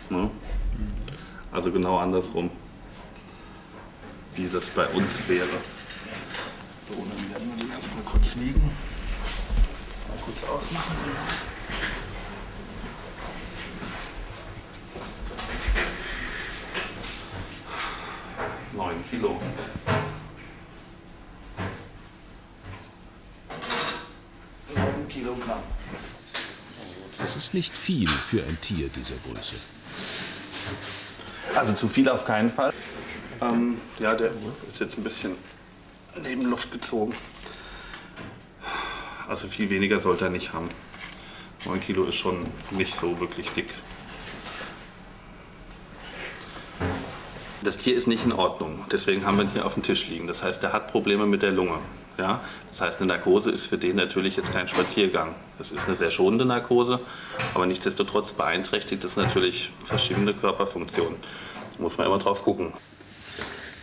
Ne? Also genau andersrum, wie das bei uns wäre. So, dann werden wir den erstmal kurz wiegen. Mal kurz ausmachen. 9 Kilo. Kilogramm. Das ist nicht viel für ein Tier dieser Größe. Also zu viel auf keinen Fall. Ja, der ist jetzt ein bisschen neben Luft gezogen. Also viel weniger sollte er nicht haben. 9 Kilo ist schon nicht so wirklich dick. Das Tier ist nicht in Ordnung, deswegen haben wir ihn hier auf dem Tisch liegen. Das heißt, er hat Probleme mit der Lunge. Ja? Das heißt, eine Narkose ist für den natürlich jetzt kein Spaziergang. Das ist eine sehr schonende Narkose, aber nichtsdestotrotz beeinträchtigt es natürlich verschiedene Körperfunktionen. Da muss man immer drauf gucken.